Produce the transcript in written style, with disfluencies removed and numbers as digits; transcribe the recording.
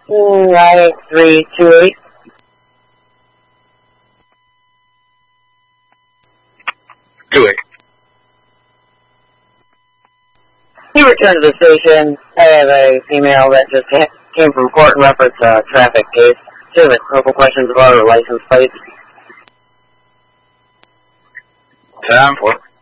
98328. Do it. He returned to the station. I have a female that just came from court in reference to a traffic case. She has a couple questions about her license plates. Time for it.